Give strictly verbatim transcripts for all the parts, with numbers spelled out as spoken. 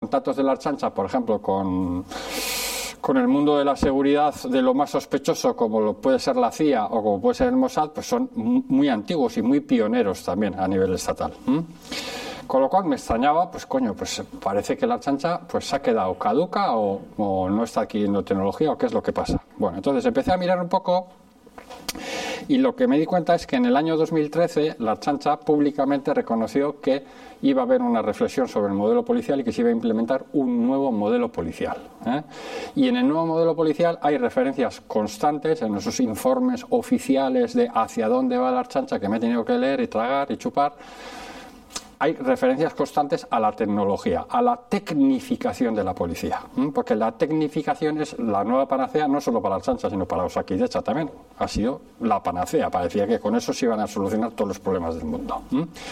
contactos de la Ertzaintza, por ejemplo, con, con el mundo de la seguridad de lo más sospechoso, como lo puede ser la C I A o como puede ser el Mossad, pues son muy antiguos y muy pioneros también a nivel estatal. ¿Mm? Con lo cual me extrañaba, pues coño, pues parece que la Ertzaintza pues se ha quedado caduca o, o no está adquiriendo tecnología o qué es lo que pasa. Bueno, entonces empecé a mirar un poco y lo que me di cuenta es que en el año dos mil trece la Ertzaintza públicamente reconoció que iba a haber una reflexión sobre el modelo policial y que se iba a implementar un nuevo modelo policial, ¿eh? Y en el nuevo modelo policial hay referencias constantes en esos informes oficiales de hacia dónde va la Ertzaintza, que me he tenido que leer y tragar y chupar. Hay referencias constantes a la tecnología, a la tecnificación de la policía, porque la tecnificación es la nueva panacea no solo para la Ertzaintza, sino para Osakidetza también. Ha sido la panacea, parecía que con eso se iban a solucionar todos los problemas del mundo.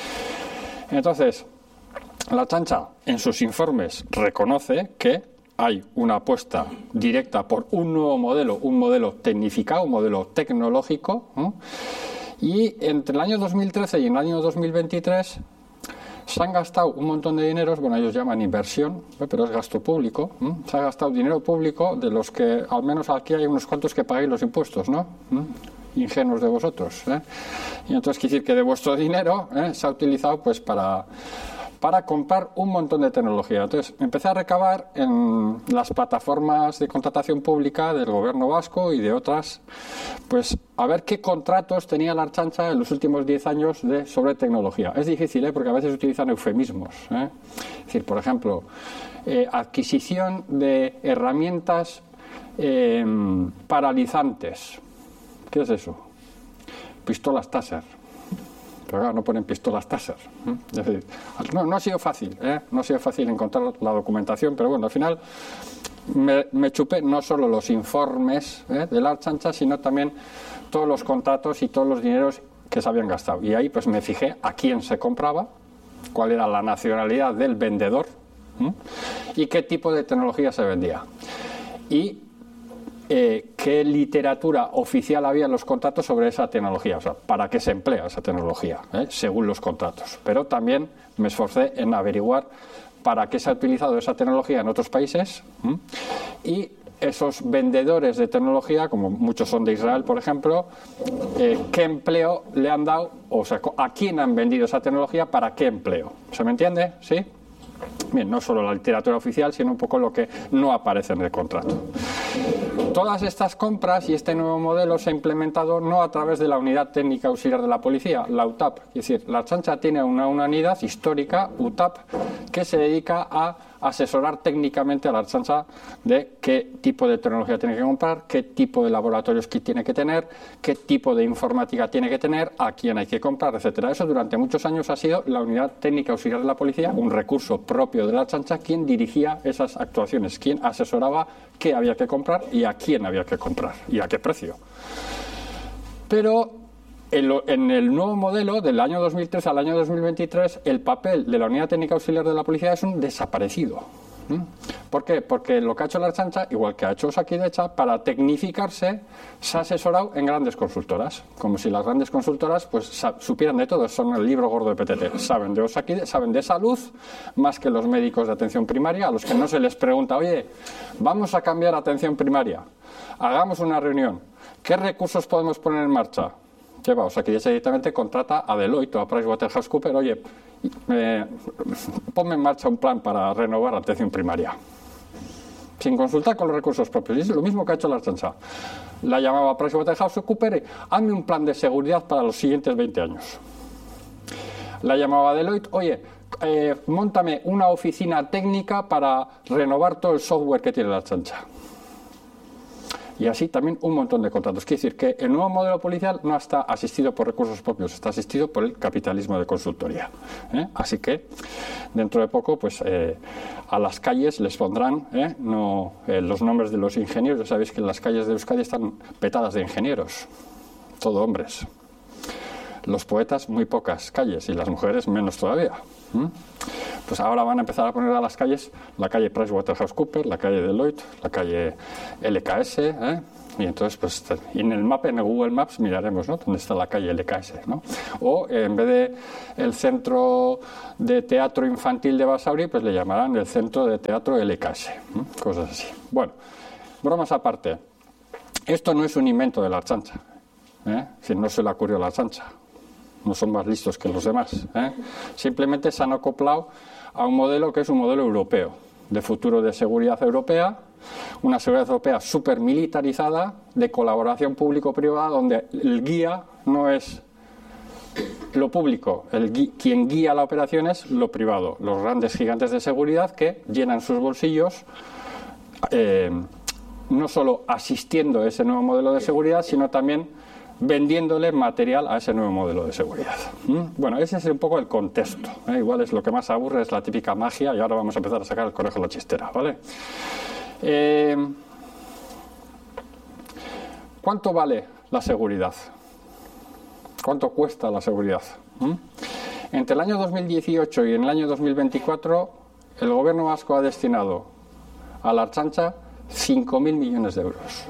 Entonces, la Ertzaintza en sus informes reconoce que hay una apuesta directa por un nuevo modelo, un modelo tecnificado, un modelo tecnológico, ¿no? Y entre el año dos mil trece y el año dos mil veintitrés se han gastado un montón de dineros, bueno, ellos llaman inversión, pero es gasto público, ¿eh? Se ha gastado dinero público de los que, al menos aquí hay unos cuantos que pagáis los impuestos, ¿no? ¿Eh? Ingenuos de vosotros, ¿eh? Y entonces quiere decir que de vuestro dinero, ¿eh?, se ha utilizado pues para... para comprar un montón de tecnología. Entonces, empecé a recabar en las plataformas de contratación pública del gobierno vasco y de otras, pues a ver qué contratos tenía la Ertzaintza en los últimos diez años de, sobre tecnología. Es difícil, ¿eh?, porque a veces utilizan eufemismos, ¿eh? Es decir, por ejemplo, eh, adquisición de herramientas eh, paralizantes. ¿Qué es eso? Pistolas Taser. Pero claro, no ponen pistolas Taser. ¿eh? Es decir, no, no ha sido fácil, ¿eh? no ha sido fácil encontrar la documentación, pero bueno, al final me, me chupé no solo los informes, ¿eh?, de la Ertzaintza, sino también todos los contratos y todos los dineros que se habían gastado. Y ahí pues me fijé a quién se compraba, cuál era la nacionalidad del vendedor, ¿eh?, y qué tipo de tecnología se vendía. Y Eh, qué literatura oficial había en los contratos sobre esa tecnología, o sea, para qué se emplea esa tecnología, ¿eh?, según los contratos. Pero también me esforcé en averiguar para qué se ha utilizado esa tecnología en otros países, ¿eh?, y esos vendedores de tecnología, como muchos son de Israel, por ejemplo, eh, qué empleo le han dado, o sea, a quién han vendido esa tecnología, para qué empleo. ¿Se me entiende? ¿Sí? Bien, no solo la literatura oficial, sino un poco lo que no aparece en el contrato. Todas estas compras y este nuevo modelo se ha implementado no a través de la Unidad Técnica Auxiliar de la Policía, la U T A P. Es decir, la Ertzaintza tiene una, una unidad histórica, U T A P, que se dedica a asesorar técnicamente a la Ertzaintza de qué tipo de tecnología tiene que comprar, qué tipo de laboratorios que tiene que tener, qué tipo de informática tiene que tener, a quién hay que comprar, etcétera. Eso durante muchos años ha sido la Unidad Técnica Auxiliar de la Policía, un recurso propio de la Ertzaintza, quien dirigía esas actuaciones, quien asesoraba qué había que comprar y a quién había que comprar y a qué precio. Pero en el nuevo modelo del año dos mil trece al año dos mil veintitrés, el papel de la Unidad Técnica Auxiliar de la Policía es un desaparecido. ¿Por qué? Porque lo que ha hecho la Ertzaintza, igual que ha hecho Osakidetza, para tecnificarse, se ha asesorado en grandes consultoras, como si las grandes consultoras pues supieran de todo. Son el libro gordo de P T T. Saben de Osakidetza, saben de salud, más que los médicos de atención primaria, a los que no se les pregunta, oye, vamos a cambiar atención primaria, hagamos una reunión, ¿qué recursos podemos poner en marcha? Lleva, Osakidetza directamente contrata a Deloitte o a PricewaterhouseCoopers, oye, eh, ponme en marcha un plan para renovar la atención primaria, sin consultar con los recursos propios. Y es lo mismo que ha hecho la Ertzaintza. La llamaba PricewaterhouseCoopers, hazme un plan de seguridad para los siguientes veinte años. La llamaba Deloitte, oye, eh, móntame una oficina técnica para renovar todo el software que tiene la Ertzaintza. Y así también un montón de contratos. Quiere decir que el nuevo modelo policial no está asistido por recursos propios, está asistido por el capitalismo de consultoría. ¿eh? Así que dentro de poco, pues eh, a las calles les pondrán ¿eh? no, eh, los nombres de los ingenieros. Ya sabéis que las calles de Euskadi están petadas de ingenieros, todo hombres. Los poetas, muy pocas calles, y las mujeres menos todavía. ¿eh? pues ahora van a empezar a poner a las calles la calle PricewaterhouseCoopers, la calle Deloitte, la calle L K S, ¿eh? Y entonces, pues, en el mapa, en el Google Maps, miraremos, ¿no?, dónde está la calle L K S, ¿no? O en vez de el centro de teatro infantil de Basauri, pues le llamarán el centro de teatro L K S, ¿eh? Cosas así. Bueno, bromas aparte. Esto no es un invento de la Ertzaintza, ¿eh? Si no se le ocurrió a la Ertzaintza. No son más listos que los demás, ¿eh? Simplemente se han acoplado a un modelo que es un modelo europeo, de futuro de seguridad europea, una seguridad europea súper militarizada, de colaboración público-privada, donde el guía no es lo público, el gui- quien guía la operación es lo privado, los grandes gigantes de seguridad que llenan sus bolsillos eh, no solo asistiendo a ese nuevo modelo de seguridad, sino también vendiéndole material a ese nuevo modelo de seguridad. ¿Mm? Bueno, ese es un poco el contexto, ¿eh? Igual es lo que más aburre, es la típica magia, y ahora vamos a empezar a sacar el conejo de la chistera, ¿vale? Eh, ¿Cuánto vale la seguridad? ¿Cuánto cuesta la seguridad? ¿Mm? Entre el año dos mil dieciocho y en el año dos mil veinticuatro, el gobierno vasco ha destinado a la Ertzaintza cinco mil millones de euros,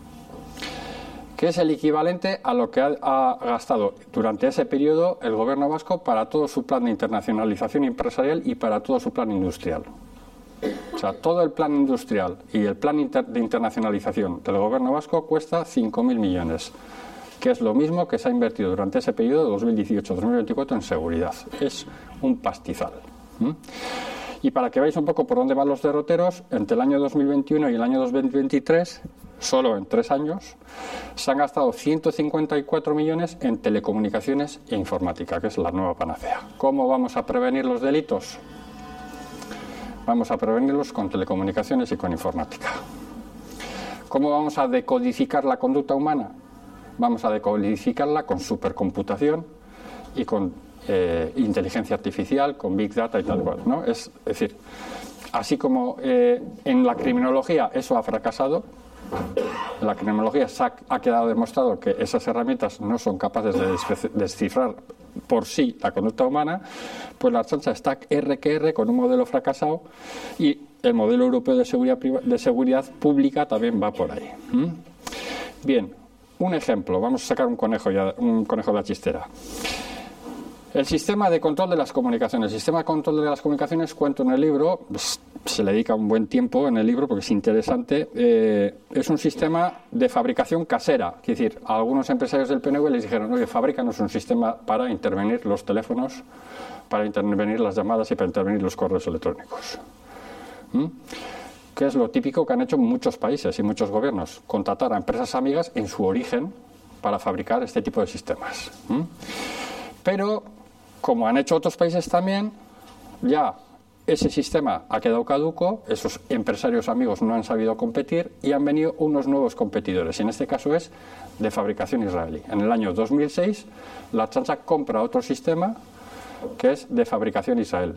que es el equivalente a lo que ha, ha gastado durante ese periodo el gobierno vasco para todo su plan de internacionalización empresarial y para todo su plan industrial. O sea, todo el plan industrial y el plan inter de internacionalización del gobierno vasco cuesta cinco mil millones, que es lo mismo que se ha invertido durante ese periodo de dos mil dieciocho a dos mil veinticuatro en seguridad. Es un pastizal. ¿Mm? Y para que veáis un poco por dónde van los derroteros, entre el año dos mil veintiuno y el año dos mil veintitrés, solo en tres años, se han gastado ciento cincuenta y cuatro millones en telecomunicaciones e informática, que es la nueva panacea. ¿Cómo vamos a prevenir los delitos? Vamos a prevenirlos con telecomunicaciones y con informática. ¿Cómo vamos a decodificar la conducta humana? Vamos a decodificarla con supercomputación y con Eh, inteligencia artificial, con Big Data y tal cual, ¿no? Es, es decir, así como eh, en la criminología eso ha fracasado, en la criminología se ha, ha quedado demostrado que esas herramientas no son capaces de descifrar por sí la conducta humana, pues la Ertzaintza está R que R con un modelo fracasado y el modelo europeo de seguridad, de seguridad pública también va por ahí. ¿Mm? Bien, un ejemplo, vamos a sacar un conejo, ya, un conejo de la chistera. El sistema de control de las comunicaciones. El sistema de control de las comunicaciones, cuento en el libro, pues, se le dedica un buen tiempo en el libro porque es interesante. Eh, es un sistema de fabricación casera. Es decir, a algunos empresarios del P N V les dijeron, oye, fabrícanos un sistema para intervenir los teléfonos, para intervenir las llamadas y para intervenir los correos electrónicos. ¿Mm? Que es lo típico que han hecho muchos países y muchos gobiernos, contratar a empresas amigas en su origen para fabricar este tipo de sistemas. ¿Mm? Pero, como han hecho otros países también, ya ese sistema ha quedado caduco, esos empresarios amigos no han sabido competir y han venido unos nuevos competidores, y en este caso es de fabricación israelí. En el año dos mil seis, la Ertzaintza compra otro sistema que es de fabricación Israel.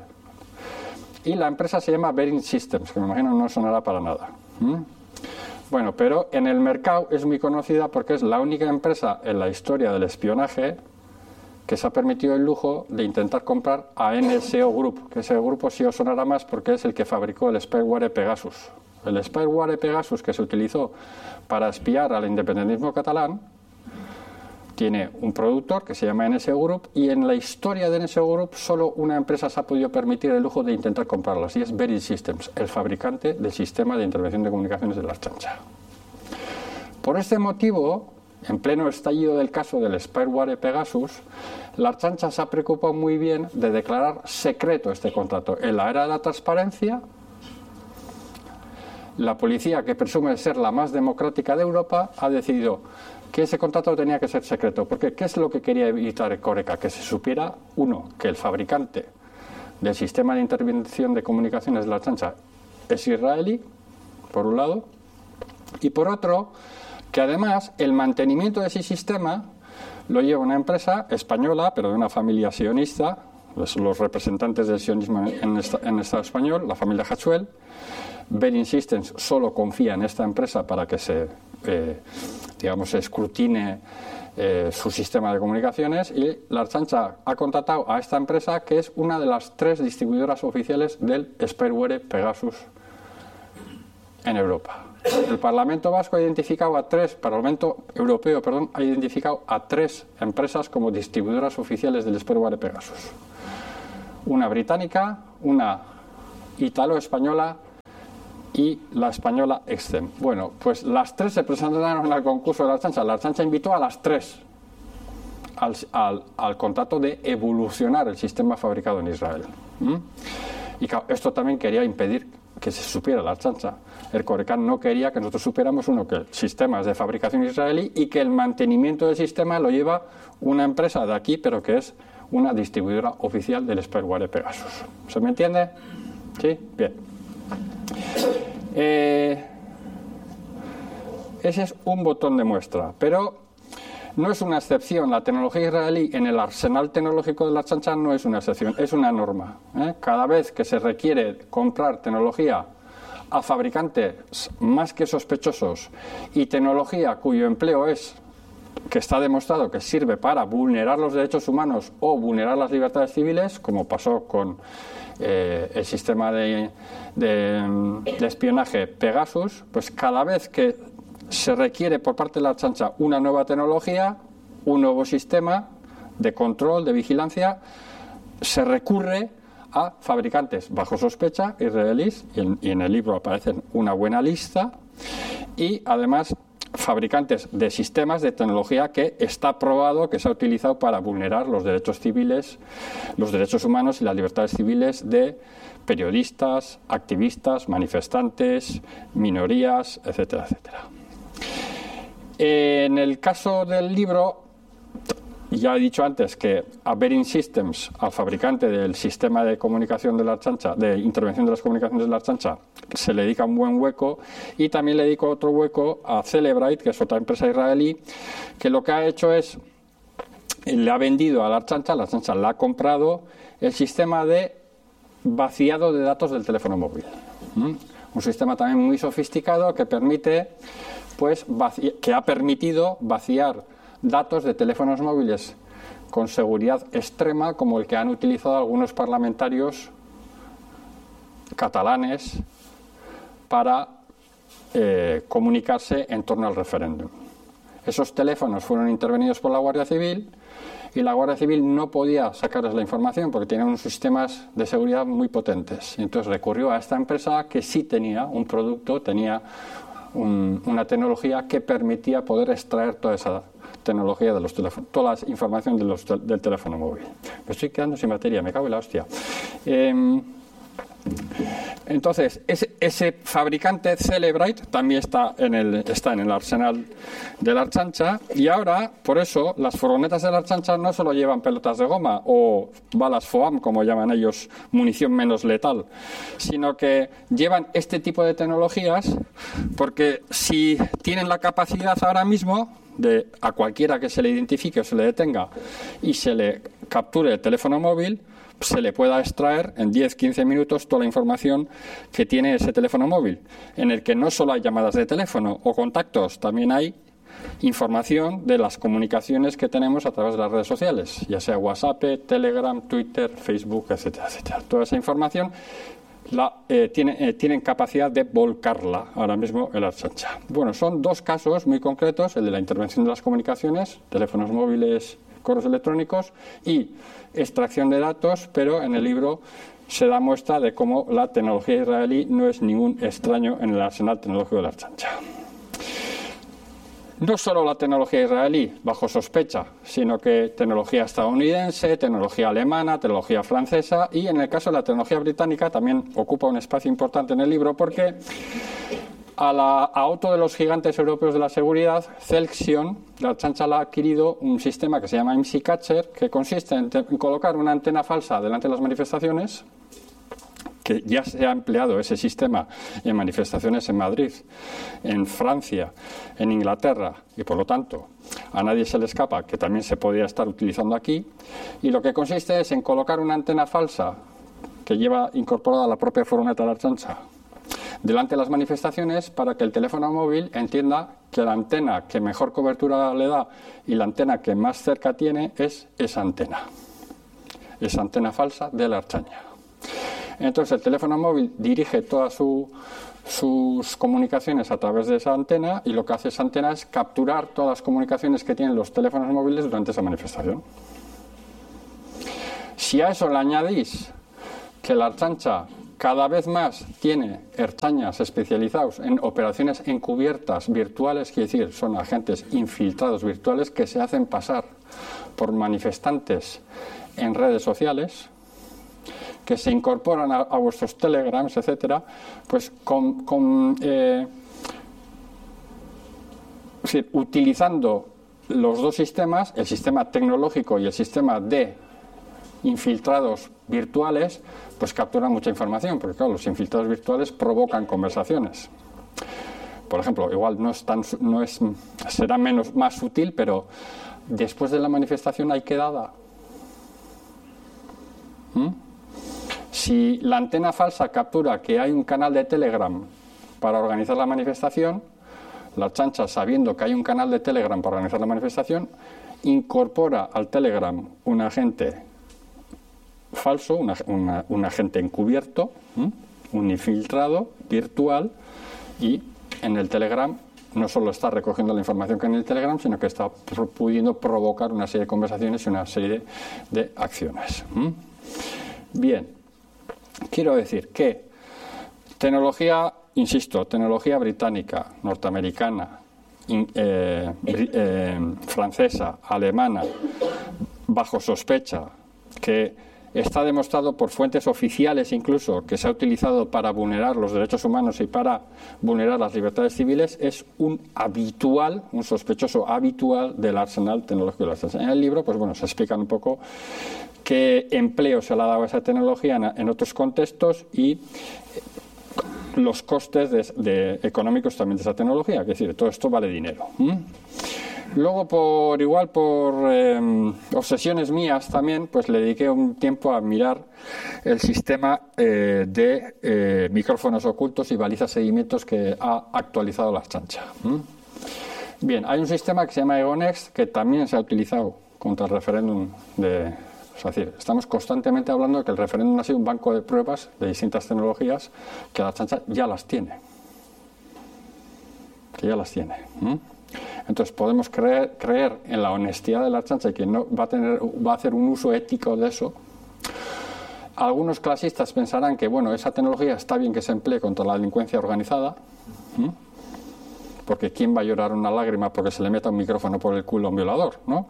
Y la empresa se llama Bering Systems, que me imagino no sonará para nada. ¿Mm? Bueno, pero en el mercado es muy conocida porque es la única empresa en la historia del espionaje que se ha permitido el lujo de intentar comprar a N S O Group, que ese grupo sí os sonará más porque es el que fabricó el spyware Pegasus. El spyware Pegasus que se utilizó para espiar al independentismo catalán tiene un productor que se llama N S O Group, y en la historia de N S O Group solo una empresa se ha podido permitir el lujo de intentar comprarlas, y es Bering Systems, el fabricante del sistema de intervención de comunicaciones de la Ertzaintza. Por este motivo, en pleno estallido del caso del spyware Pegasus, la Ertzaintza se ha preocupado muy bien de declarar secreto este contrato. En la era de la transparencia, la policía, que presume ser la más democrática de Europa, ha decidido que ese contrato tenía que ser secreto. Porque ¿qué es lo que quería evitar Erkoreka? Que se supiera, uno, que el fabricante del sistema de intervención de comunicaciones de la Ertzaintza es israelí, por un lado, y por otro, que además el mantenimiento de ese sistema lo lleva una empresa española, pero de una familia sionista, los, los representantes del sionismo en, esta, en el Estado español, la familia Hachuel. Bering Systems solo confía en esta empresa para que se eh, digamos, escrutine eh, su sistema de comunicaciones, y la Ertzaintza ha contratado a esta empresa, que es una de las tres distribuidoras oficiales del spyware Pegasus en Europa. El Parlamento Vasco ha identificado a tres, Parlamento Europeo, perdón, ha identificado a tres empresas como distribuidoras oficiales del spyware Pegasus. Una británica, una italo-española y la española Extem. Bueno, pues las tres se presentaron al concurso de la Ertzaintza. La Ertzaintza invitó a las tres al, al, al contrato de evolucionar el sistema fabricado en Israel. ¿Mm? Y claro, esto también quería impedir que se supiera la Ertzaintza. El Corecan no quería que nosotros supiéramos, uno, que el sistema es de fabricación israelí y que el mantenimiento del sistema lo lleva una empresa de aquí, pero que es una distribuidora oficial del spyware Pegasus. ¿Se me entiende? ¿Sí? Bien. Eh, ese es un botón de muestra, pero no es una excepción. La tecnología israelí en el arsenal tecnológico de la Ertzaintza no es una excepción, es una norma. ¿eh? Cada vez que se requiere comprar tecnología a fabricantes más que sospechosos y tecnología cuyo empleo es, que está demostrado que sirve para vulnerar los derechos humanos o vulnerar las libertades civiles, como pasó con eh, el sistema de, de, de espionaje Pegasus, pues cada vez que se requiere por parte de la Ertzaintza una nueva tecnología, un nuevo sistema de control, de vigilancia, se recurre a fabricantes bajo sospecha israelíes, y en, y en el libro aparecen una buena lista, y además fabricantes de sistemas de tecnología que está probado que se ha utilizado para vulnerar los derechos civiles, los derechos humanos y las libertades civiles de periodistas, activistas, manifestantes, minorías, etcétera, etcétera. En el caso del libro, ya he dicho antes que a Bering Systems, al fabricante del sistema de comunicación de la Ertzaintza, de intervención de las comunicaciones de la Ertzaintza, se le dedica un buen hueco, y también le dedico otro hueco a Cellebrite, que es otra empresa israelí, que lo que ha hecho es, le ha vendido a la Ertzaintza, la Ertzaintza le ha comprado el sistema de vaciado de datos del teléfono móvil. ¿Mm? Un sistema también muy sofisticado que permite, pues, vaci- que ha permitido vaciar datos de teléfonos móviles con seguridad extrema, como el que han utilizado algunos parlamentarios catalanes para eh, comunicarse en torno al referéndum. Esos teléfonos fueron intervenidos por la Guardia Civil, y la Guardia Civil no podía sacarles la información porque tenían unos sistemas de seguridad muy potentes. Y entonces recurrió a esta empresa que sí tenía un producto, tenía un, una tecnología que permitía poder extraer toda esa tecnología de los teléfonos, toda la información de los, del teléfono móvil. Me estoy quedando sin batería, me cago en la hostia. Eh, entonces, ese, ese fabricante Cellebrite también está en el está en el arsenal de la Ertzaintza, y ahora, por eso, las furgonetas de la Ertzaintza no solo llevan pelotas de goma o balas FOAM, como llaman ellos, munición menos letal, sino que llevan este tipo de tecnologías, porque si tienen la capacidad ahora mismo de a cualquiera que se le identifique o se le detenga y se le capture el teléfono móvil, se le pueda extraer en diez a quince minutos toda la información que tiene ese teléfono móvil, en el que no solo hay llamadas de teléfono o contactos, también hay información de las comunicaciones que tenemos a través de las redes sociales, ya sea WhatsApp, Telegram, Twitter, Facebook, etcétera, etcétera. Toda esa información la, eh, tiene, eh, tienen capacidad de volcarla ahora mismo en la Ertzaintza. Bueno, son dos casos muy concretos, el de la intervención de las comunicaciones, teléfonos móviles, correos electrónicos y extracción de datos, pero en el libro se da muestra de cómo la tecnología israelí no es ningún extraño en el arsenal tecnológico de la Ertzaintza. No solo la tecnología israelí bajo sospecha, sino que tecnología estadounidense, tecnología alemana, tecnología francesa, y en el caso de la tecnología británica también ocupa un espacio importante en el libro, porque a, la, a otro de los gigantes europeos de la seguridad, Celsion, la Ertzaintza ha adquirido un sistema que se llama I M S I Catcher, que consiste en, en colocar una antena falsa delante de las manifestaciones, que ya se ha empleado ese sistema en manifestaciones en Madrid, en Francia, en Inglaterra, y por lo tanto a nadie se le escapa que también se podría estar utilizando aquí, y lo que consiste es en colocar una antena falsa que lleva incorporada la propia furgoneta de la Ertzaintza delante de las manifestaciones para que el teléfono móvil entienda que la antena que mejor cobertura le da y la antena que más cerca tiene es esa antena, esa antena falsa de la Archaña. Entonces el teléfono móvil dirige todas su, sus comunicaciones a través de esa antena y lo que hace esa antena es capturar todas las comunicaciones que tienen los teléfonos móviles durante esa manifestación. Si a eso le añadís que la Archancha cada vez más tiene erchañas especializados en operaciones encubiertas virtuales, quiere decir, son agentes infiltrados virtuales que se hacen pasar por manifestantes en redes sociales, que se incorporan a, a vuestros telegrams, etcétera, pues con, con eh, es decir, utilizando los dos sistemas, el sistema tecnológico y el sistema de infiltrados virtuales, pues capturan mucha información, porque claro, los infiltrados virtuales provocan conversaciones. Por ejemplo, igual no es tan, no es, será menos, más sutil, pero después de la manifestación hay quedada. ¿Mm? Si la antena falsa captura que hay un canal de Telegram para organizar la manifestación, la Archancha, sabiendo que hay un canal de Telegram para organizar la manifestación, incorpora al Telegram un agente falso, una, una, un agente encubierto, ¿eh? un infiltrado virtual, y en el Telegram no solo está recogiendo la información que hay en el Telegram, sino que está pudiendo provocar una serie de conversaciones y una serie de, de acciones. ¿eh? Bien, quiero decir que tecnología, insisto, tecnología británica, norteamericana, in, eh, eh, francesa, alemana, bajo sospecha, que está demostrado por fuentes oficiales incluso que se ha utilizado para vulnerar los derechos humanos y para vulnerar las libertades civiles, es un habitual, un sospechoso habitual del arsenal tecnológico de la Archancha. En el libro, pues bueno, se explican un poco qué empleo se le ha dado a esa tecnología en, en otros contextos y los costes de, de, económicos también de esa tecnología, es decir, todo esto vale dinero. ¿Mm? Luego, por igual por eh, obsesiones mías también, pues le dediqué un tiempo a mirar el sistema eh, de eh, micrófonos ocultos y balizas seguimientos que ha actualizado la Archancha. ¿Mm? Bien, hay un sistema que se llama Egonext que también se ha utilizado contra el referéndum de... Es decir, estamos constantemente hablando de que el referéndum ha sido un banco de pruebas de distintas tecnologías que la Archancha ya las tiene. Que ya las tiene. ¿Mm? Entonces podemos creer, creer en la honestidad de la Archancha y que no va a tener, va a hacer un uso ético de eso. Algunos clasistas pensarán que bueno, esa tecnología está bien que se emplee contra la delincuencia organizada, ¿sí? Porque quién va a llorar una lágrima porque se le meta un micrófono por el culo a un violador, ¿no?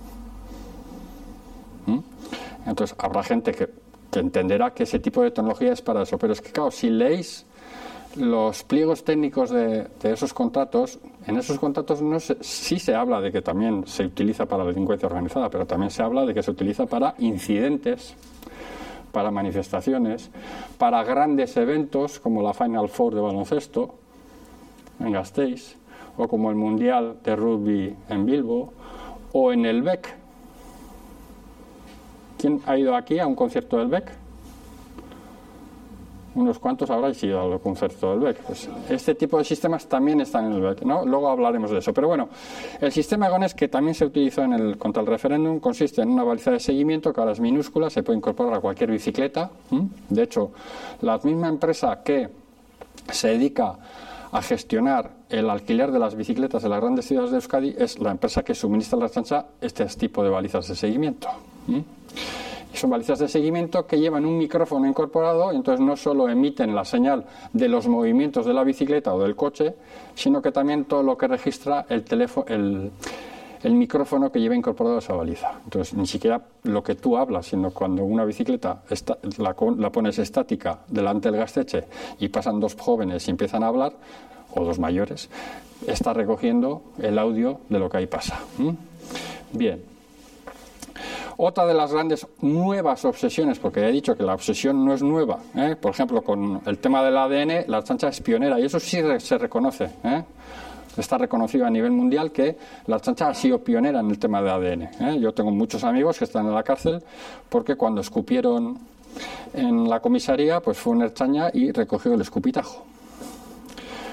¿Sí? Entonces habrá gente que, que entenderá que ese tipo de tecnología es para eso, pero es que claro, si leéis los pliegos técnicos de, de esos contratos, en esos contratos no se, sí se habla de que también se utiliza para la delincuencia organizada, pero también se habla de que se utiliza para incidentes, para manifestaciones, para grandes eventos como la Final Four de baloncesto en Gasteiz, o como el Mundial de Rugby en Bilbo, o en el B E C. ¿Quién ha ido aquí a un concierto del B E C? Unos cuantos habráis ido al concierto del B E C. Pues este tipo de sistemas también están en el B E C, ¿no? Luego hablaremos de eso. Pero bueno, el sistema Egonext, que también se utilizó en el, contra el referéndum, consiste en una baliza de seguimiento que ahora es minúscula, se puede incorporar a cualquier bicicleta. ¿Mm? De hecho, la misma empresa que se dedica a gestionar el alquiler de las bicicletas de las grandes ciudades de Euskadi es la empresa que suministra a la Archancha este tipo de balizas de seguimiento. ¿Mm? Y son balizas de seguimiento que llevan un micrófono incorporado y entonces no solo emiten la señal de los movimientos de la bicicleta o del coche, sino que también todo lo que registra el teléfono, el, el micrófono que lleva incorporado a esa baliza. Entonces ni siquiera lo que tú hablas, sino cuando una bicicleta está, la, la pones estática delante del gasteche y pasan dos jóvenes y empiezan a hablar, o dos mayores, está recogiendo el audio de lo que ahí pasa. ¿Mm? Bien. Otra de las grandes nuevas obsesiones, porque ya he dicho que la obsesión no es nueva, ¿eh? Por ejemplo, con el tema del A D N, la Archancha es pionera, y eso sí se reconoce, ¿eh? Está reconocido a nivel mundial que la Archancha ha sido pionera en el tema del A D N, ¿eh? Yo tengo muchos amigos que están en la cárcel porque cuando escupieron en la comisaría, pues fue una Ertzaina y recogió el escupitajo.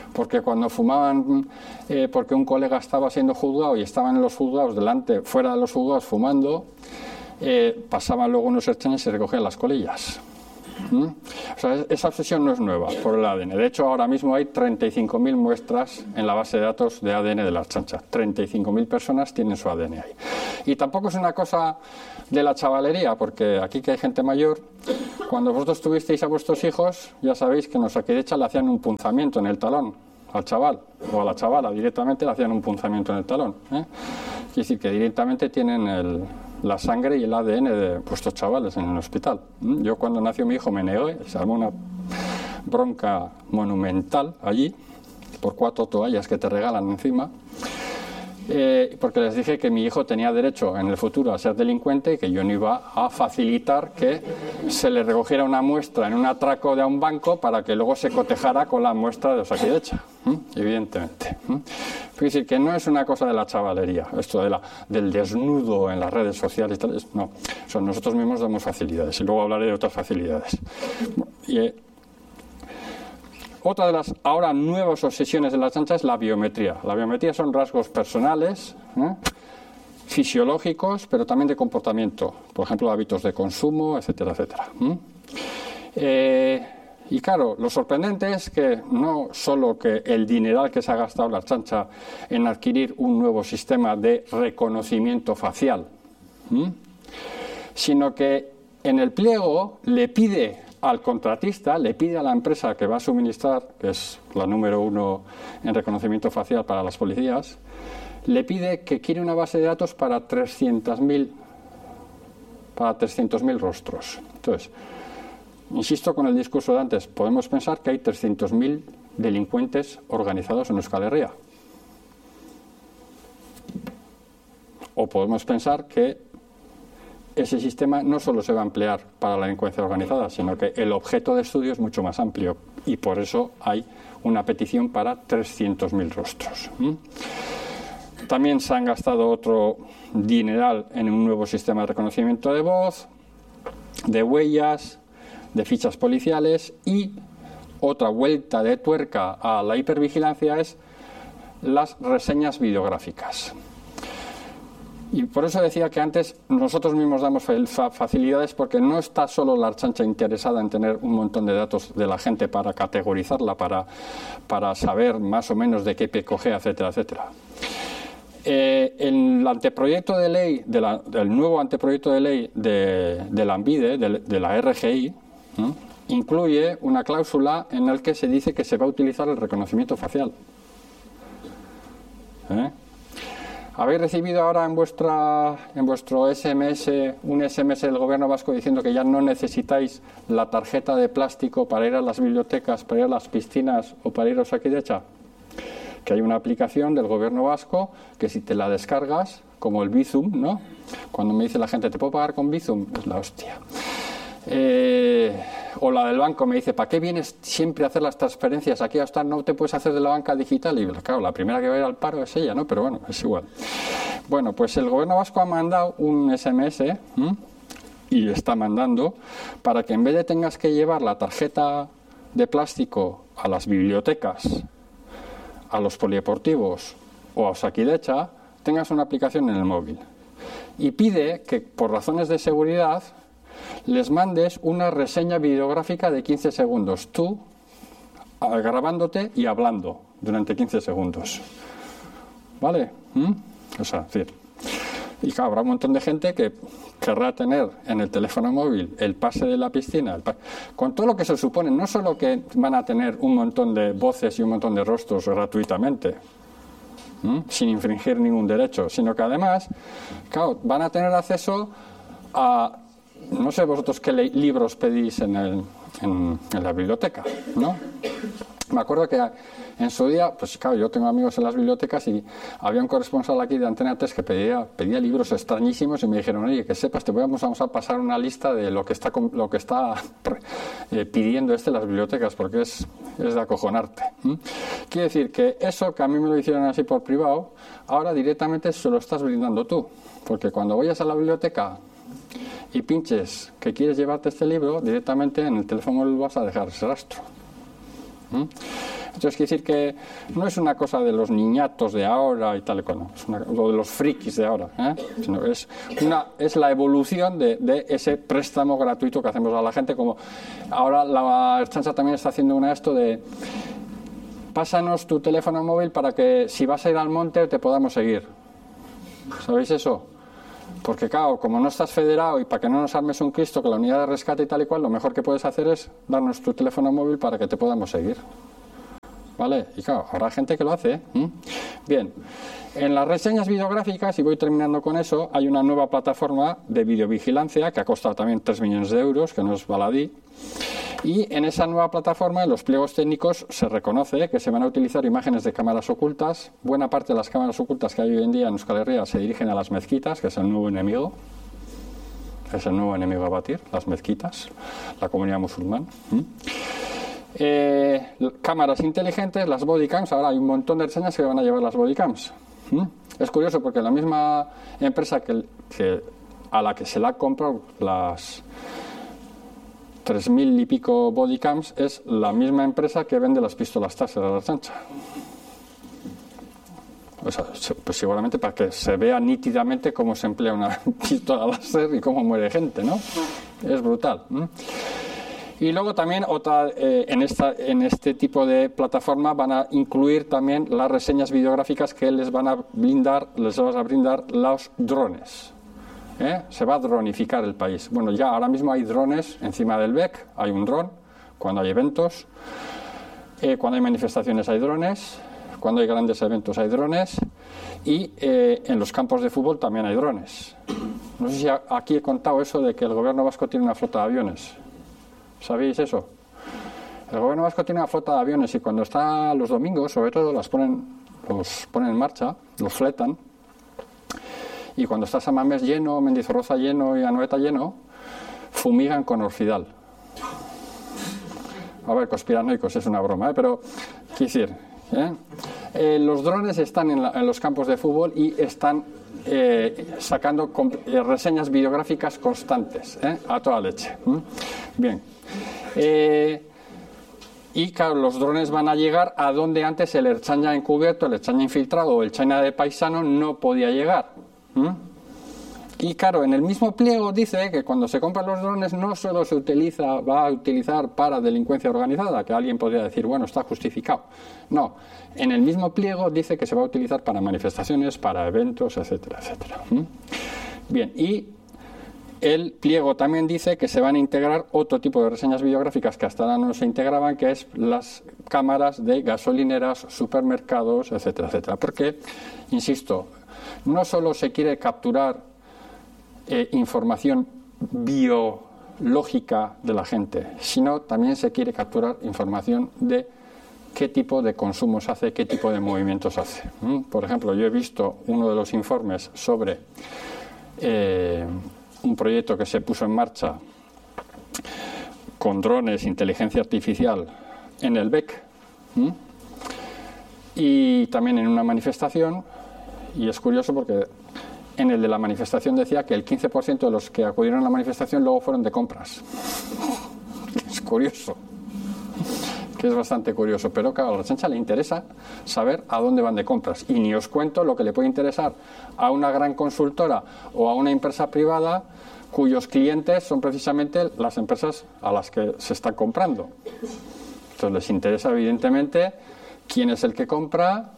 porque cuando fumaban, eh, porque un colega estaba siendo juzgado y estaban en los juzgados delante, fuera de los juzgados fumando, eh, pasaban luego unos ertzaines y se recogían las colillas. ¿Mm? O sea, esa obsesión no es nueva por el A D N. De hecho, ahora mismo hay treinta y cinco mil muestras en la base de datos de A D N de la Ertzaintza. treinta y cinco mil personas tienen su A D N ahí. Y tampoco es una cosa de la chavalería, porque aquí que hay gente mayor, cuando vosotros tuvisteis a vuestros hijos, ya sabéis que en Osakidetza le hacían un punzamiento en el talón al chaval o a la chavala, directamente le hacían un punzamiento en el talón, ¿eh? Quiere decir que directamente tienen el, la sangre y el A D N de vuestros chavales en el hospital. Yo cuando nació mi hijo me negué, se armó una bronca monumental allí por cuatro toallas que te regalan encima, eh, porque les dije que mi hijo tenía derecho en el futuro a ser delincuente y que yo no iba a facilitar que se le recogiera una muestra en un atraco de un banco para que luego se cotejara con la muestra de Osakidetza, ¿eh? Evidentemente. ¿eh? Es decir, que no es una cosa de la chavalería, esto de la, del desnudo en las redes sociales y tal, no, son nosotros mismos damos facilidades y luego hablaré de otras facilidades. Y, eh, otra de las ahora nuevas obsesiones de la Ertzaintza es la biometría. La biometría son rasgos personales, ¿eh? fisiológicos, pero también de comportamiento, por ejemplo, hábitos de consumo, etcétera, etcétera. ¿eh? Eh, y claro, lo sorprendente es que no solo que el dineral que se ha gastado la Ertzaintza en adquirir un nuevo sistema de reconocimiento facial, ¿eh? sino que en el pliego le pide al contratista, le pide a la empresa que va a suministrar, que es la número uno en reconocimiento facial para las policías, le pide que quiere una base de datos para trescientos mil para trescientos mil rostros. Entonces, insisto con el discurso de antes, podemos pensar que hay trescientos mil delincuentes organizados en Euskal Herria. O podemos pensar que ese sistema no solo se va a emplear para la delincuencia organizada, sino que el objeto de estudio es mucho más amplio y por eso hay una petición para trescientos mil rostros. ¿Mm? También se han gastado otro dineral en un nuevo sistema de reconocimiento de voz, de huellas, de fichas policiales y otra vuelta de tuerca a la hipervigilancia es las reseñas videográficas. Y por eso decía que antes nosotros mismos damos facilidades porque no está solo la Ertzaintza interesada en tener un montón de datos de la gente para categorizarla, para, para saber más o menos de qué pie cogea, etcétera, etcétera. Eh, el anteproyecto de ley, de la, el nuevo anteproyecto de ley de, de la ANVIDE, de, de la R G I, ¿eh? incluye una cláusula en la que se dice que se va a utilizar el reconocimiento facial. ¿Eh? ¿Habéis recibido ahora en vuestra en vuestro S M S un S M S del Gobierno vasco diciendo que ya no necesitáis la tarjeta de plástico para ir a las bibliotecas, para ir a las piscinas o para ir a Osakidetza? Que hay una aplicación del Gobierno vasco que si te la descargas, como el Bizum, ¿no? Cuando me dice la gente, ¿te puedo pagar con Bizum? Es la hostia. Eh, o la del banco me dice, ¿para qué vienes siempre a hacer las transferencias? Aquí hasta no te puedes hacer de la banca digital. Y claro, la primera que va a ir al paro es ella, ¿no? Pero bueno, es igual. Bueno, pues el Gobierno vasco ha mandado un S M S ¿m? y está mandando para que en vez de tengas que llevar la tarjeta de plástico a las bibliotecas, a los polideportivos o a Osakidetza, tengas una aplicación en el móvil. Y pide que por razones de seguridad les mandes una reseña videográfica de quince segundos, tú grabándote y hablando durante quince segundos. ¿Vale? ¿Mm? O sea, es decir, y claro, habrá un montón de gente que querrá tener en el teléfono móvil el pase de la piscina, el pa- con todo lo que se supone, no solo que van a tener un montón de voces y un montón de rostros gratuitamente, ¿Mm? sin infringir ningún derecho, sino que además, claro, van a tener acceso a, no sé vosotros qué le- libros pedís en, el, en, en la biblioteca, ¿no? Me acuerdo que en su día, pues claro, yo tengo amigos en las bibliotecas y había un corresponsal aquí de Antena tres que pedía, pedía libros extrañísimos y me dijeron, oye, que sepas, te vamos, vamos a pasar una lista de lo que está, lo que está eh, pidiendo este en las bibliotecas, porque es, es de acojonarte. ¿Mm? Quiere decir que eso que a mí me lo hicieron así por privado, ahora directamente se lo estás brindando tú, porque cuando vayas a la biblioteca y pinches que quieres llevarte este libro, directamente en el teléfono móvil vas a dejar ese rastro. ¿Mm? Entonces, quiere decir que no es una cosa de los niñatos de ahora y tal y cual, no, es una, lo de los frikis de ahora, ¿eh? Sino es, una, es la evolución de, de ese préstamo gratuito que hacemos a la gente, como ahora la Ertzaintza también está haciendo una esto de pásanos tu teléfono móvil para que si vas a ir al monte te podamos seguir. ¿Sabéis eso? Porque claro, como no estás federado y para que no nos armes un Cristo con la unidad de rescate y tal y cual, lo mejor que puedes hacer es darnos tu teléfono móvil para que te podamos seguir. ¿Vale? Y claro, habrá gente que lo hace, ¿eh? ¿Mm? Bien, en las reseñas videográficas, y voy terminando con eso, hay una nueva plataforma de videovigilancia que ha costado también tres millones de euros, que no es baladí. Y en esa nueva plataforma, en los pliegos técnicos, se reconoce que se van a utilizar imágenes de cámaras ocultas. Buena parte de las cámaras ocultas que hay hoy en día en Euskal Herria se dirigen a las mezquitas, que es el nuevo enemigo. Es el nuevo enemigo a batir, las mezquitas, la comunidad musulmana. ¿Mm? Eh, cámaras inteligentes, las bodycams. Ahora hay un montón de reseñas que van a llevar las bodycams. ¿Mm? Es curioso porque la misma empresa que, que a la que se la ha comprado las tres mil y pico bodycams es la misma empresa que vende las pistolas Taser a la Ertzaintza. O sea, pues seguramente para que se vea nítidamente cómo se emplea una pistola láser y cómo muere gente, ¿no? Es brutal. ¿Mm? Y luego también otra eh, en esta en este tipo de plataforma van a incluir también las reseñas videográficas que les van a blindar, les van a brindar los drones. ¿Eh? Se va a dronificar el país. Bueno, ya ahora mismo hay drones encima del B E C, hay un dron cuando hay eventos, eh, cuando hay manifestaciones hay drones, cuando hay grandes eventos hay drones y eh, en los campos de fútbol también hay drones. No sé si aquí he contado eso de que el gobierno vasco tiene una flota de aviones. ¿Sabéis eso? El gobierno vasco tiene una flota de aviones y cuando está los domingos, sobre todo, las ponen, los ponen en marcha, los fletan. Y cuando está San Mamés lleno, Mendizorroza lleno y Anoeta lleno, fumigan con orfidal. A ver, conspiranoicos, es una broma, ¿eh? Pero, quiero decir, ¿eh? Eh, los drones están en, la, en los campos de fútbol y están eh, sacando eh, reseñas videográficas constantes, ¿eh? A toda leche. ¿Mm? Bien. Eh, y claro, los drones van a llegar a donde antes el Ertzaina encubierto, el Ertzaina infiltrado o el China de paisano no podía llegar. ¿Mm? Y claro, en el mismo pliego dice que cuando se compran los drones no solo se utiliza, va a utilizar para delincuencia organizada, que alguien podría decir, bueno, está justificado. No, en el mismo pliego dice que se va a utilizar para manifestaciones, para eventos, etcétera, etcétera. ¿Mm? Bien, y el pliego también dice que se van a integrar otro tipo de reseñas videográficas que hasta ahora no se integraban, que es las cámaras de gasolineras, supermercados, etcétera, etcétera. Porque, insisto, no solo se quiere capturar eh, información biológica de la gente, sino también se quiere capturar información de qué tipo de consumos hace, qué tipo de movimientos hace. ¿Mm? Por ejemplo, yo he visto uno de los informes sobre eh, un proyecto que se puso en marcha con drones, inteligencia artificial en el B E C. ¿Mm? Y también en una manifestación. Y es curioso porque en el de la manifestación decía que el quince por ciento de los que acudieron a la manifestación luego fueron de compras. Es curioso. Que es bastante curioso. Pero claro, a la Ertzaintza le interesa saber a dónde van de compras. Y ni os cuento lo que le puede interesar a una gran consultora o a una empresa privada cuyos clientes son precisamente las empresas a las que se están comprando. Entonces les interesa evidentemente quién es el que compra,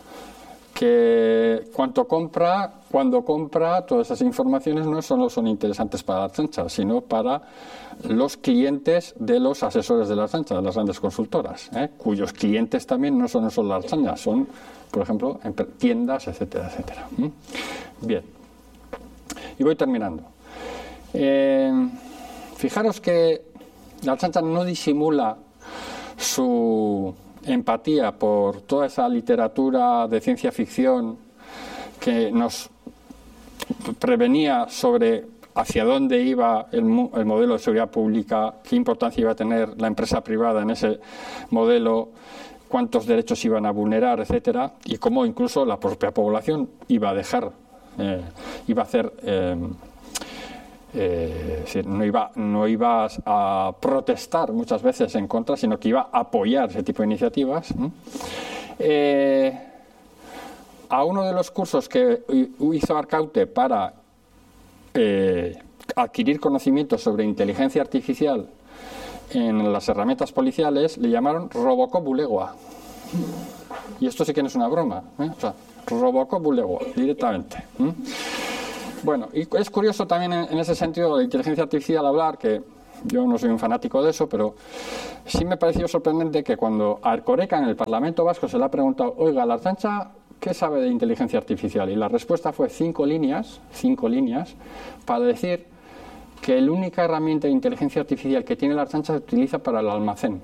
que cuánto compra, cuándo compra. Todas esas informaciones no solo son interesantes para la Ertzaintza, sino para los clientes de los asesores de la Ertzaintza, de las grandes consultoras, ¿eh? Cuyos clientes también no son solo la Ertzaintza, son, por ejemplo, tiendas, etcétera, etcétera. ¿Mm? Bien. Y voy terminando. Eh, fijaros que la Ertzaintza no disimula su empatía por toda esa literatura de ciencia ficción que nos prevenía sobre hacia dónde iba el, el modelo de seguridad pública, qué importancia iba a tener la empresa privada en ese modelo, cuántos derechos iban a vulnerar, etcétera, y cómo incluso la propia población iba a dejar, eh, iba a hacer eh, Eh, es decir, no, iba, no ibas a protestar muchas veces en contra, sino que iba a apoyar ese tipo de iniciativas. ¿no? Eh, a uno de los cursos que hizo Arcaute para eh, adquirir conocimientos sobre inteligencia artificial en las herramientas policiales le llamaron Robocop Bulegua. Y esto sí que no es una broma, ¿eh? O sea, Robocop Bulegua, directamente. ¿eh? Bueno, y es curioso también en, en ese sentido de inteligencia artificial hablar, que yo no soy un fanático de eso, pero sí me pareció sorprendente que cuando a Erkoreka en el Parlamento Vasco se le ha preguntado, oiga, la Ertzaintza, ¿qué sabe de inteligencia artificial? Y la respuesta fue cinco líneas, cinco líneas, para decir que la única herramienta de inteligencia artificial que tiene la Ertzaintza se utiliza para el almacén.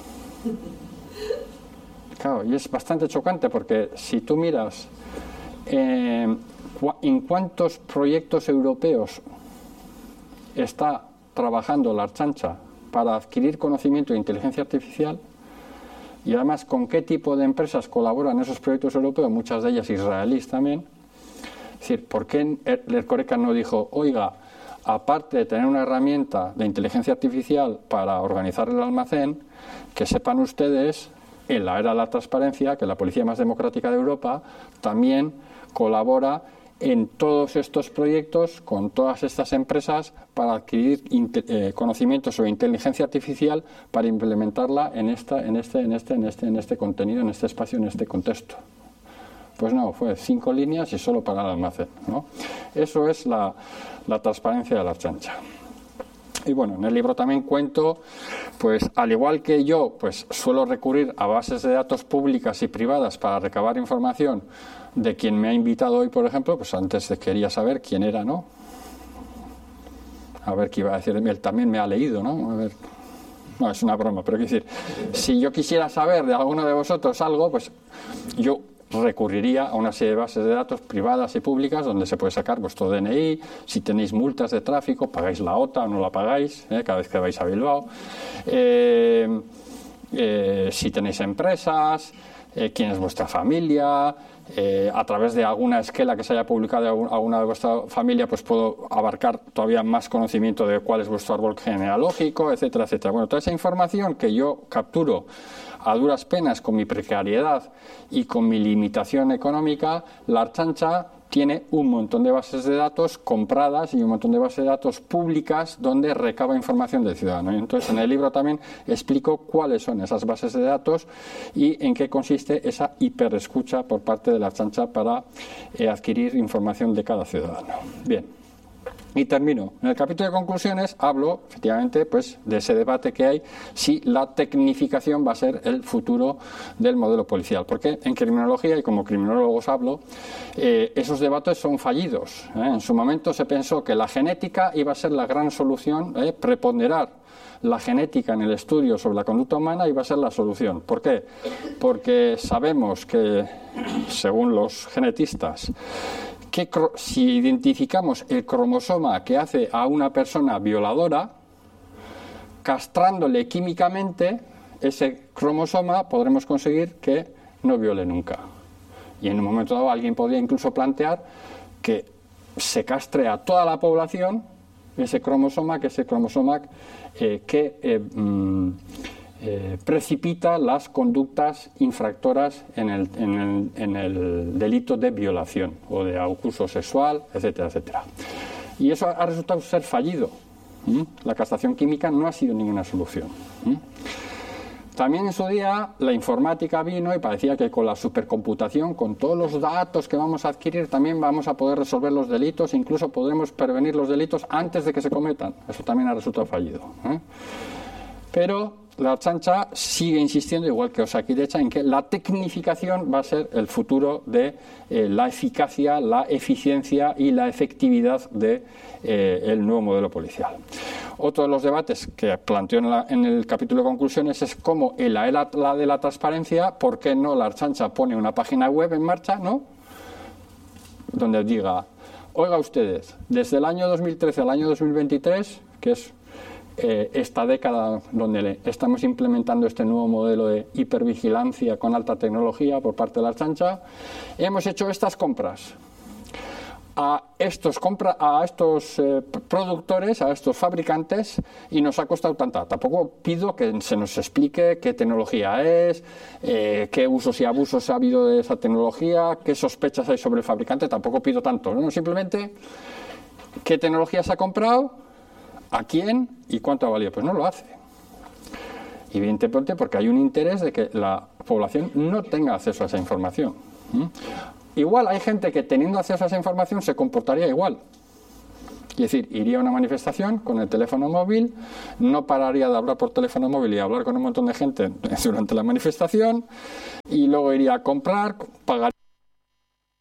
Claro, y es bastante chocante porque si tú miras eh, en cuántos proyectos europeos está trabajando la Ertzaintza para adquirir conocimiento de inteligencia artificial y además con qué tipo de empresas colaboran esos proyectos europeos, muchas de ellas israelíes también. Es decir, ¿por qué Erkoreka no dijo, oiga, aparte de tener una herramienta de inteligencia artificial para organizar el almacén, que sepan ustedes, en la era de la transparencia, que la policía más democrática de Europa también colabora en todos estos proyectos con todas estas empresas para adquirir eh, conocimientos sobre inteligencia artificial para implementarla en esta, en este, en este, en este, en este contenido, en este espacio, en este contexto? Pues no, fue cinco líneas y solo para el almacén, ¿no? Eso es la, la transparencia de la Ertzaintza. Y bueno, en el libro también cuento, pues al igual que yo, pues suelo recurrir a bases de datos públicas y privadas para recabar información de quien me ha invitado hoy, por ejemplo, pues antes quería saber quién era, ¿no? A ver qué iba a decir de mí, él también me ha leído, ¿no? A ver. No, es una broma, pero quiero decir, si yo quisiera saber de alguno de vosotros algo, pues yo recurriría a una serie de bases de datos privadas y públicas donde se puede sacar vuestro D N I, si tenéis multas de tráfico, pagáis la O T A o no la pagáis, ¿eh? Cada vez que vais a Bilbao, eh, eh, si tenéis empresas, eh, quién es vuestra familia, eh, a través de alguna esquela que se haya publicado de alguna de vuestra familia, pues puedo abarcar todavía más conocimiento de cuál es vuestro árbol genealógico, etcétera, etcétera. Bueno, toda esa información que yo capturo a duras penas con mi precariedad y con mi limitación económica, la Ertzaintza tiene un montón de bases de datos compradas y un montón de bases de datos públicas donde recaba información del ciudadano. Y entonces en el libro también explico cuáles son esas bases de datos y en qué consiste esa hiperescucha por parte de la Ertzaintza para eh, adquirir información de cada ciudadano. Bien. Y termino. En el capítulo de conclusiones hablo, efectivamente, pues de ese debate que hay si la tecnificación va a ser el futuro del modelo policial. Porque en criminología, y como criminólogos hablo, eh, esos debates son fallidos. ¿eh? En su momento se pensó que la genética iba a ser la gran solución, ¿eh? preponderar la genética en el estudio sobre la conducta humana iba a ser la solución. ¿Por qué? Porque sabemos que, según los genetistas, que si identificamos el cromosoma que hace a una persona violadora, castrándole químicamente ese cromosoma podremos conseguir que no viole nunca. Y en un momento dado alguien podría incluso plantear que se castre a toda la población ese cromosoma, que ese cromosoma eh, que eh, mm, Eh, precipita las conductas infractoras en el, en, el, en el delito de violación o de abuso sexual, etcétera, etcétera. Y eso ha resultado ser fallido. ¿Mm? La castración química no ha sido ninguna solución. ¿Mm? También en su día la informática vino y parecía que con la supercomputación, con todos los datos que vamos a adquirir, también vamos a poder resolver los delitos, incluso podremos prevenir los delitos antes de que se cometan. Eso también ha resultado fallido. ¿eh? Pero la Ertzaintza sigue insistiendo, igual que Osakidetza, en que la tecnificación va a ser el futuro de eh, la eficacia, la eficiencia y la efectividad del de, eh, nuevo modelo policial. Otro de los debates que planteo en, la, en el capítulo de conclusiones es cómo en la era la de la transparencia, ¿por qué no la Ertzaintza pone una página web en marcha, ¿no? donde diga, oiga ustedes, desde el año dos mil trece al año dos mil veintitrés, que es Eh, esta década donde estamos implementando este nuevo modelo de hipervigilancia con alta tecnología por parte de la Ertzaintza, hemos hecho estas compras. a estos compra a estos eh, productores, a estos fabricantes, y nos ha costado tanta. Tampoco pido que se nos explique qué tecnología es, eh, qué usos y abusos ha habido de esa tecnología, qué sospechas hay sobre el fabricante. Tampoco pido tanto, ¿no? Simplemente qué tecnología se ha comprado, a quién y cuánto ha valido. Pues no lo hace. Evidentemente porque hay un interés de que la población no tenga acceso a esa información. ¿Mm? Igual hay gente que teniendo acceso a esa información se comportaría igual. Es decir, iría a una manifestación con el teléfono móvil, no pararía de hablar por teléfono móvil y hablar con un montón de gente durante la manifestación, y luego iría a comprar